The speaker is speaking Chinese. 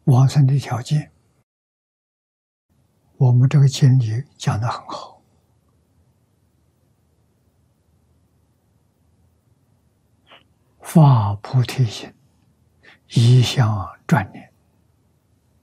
往生的条件，我们这个经里讲得很好。发菩提心，一向专念，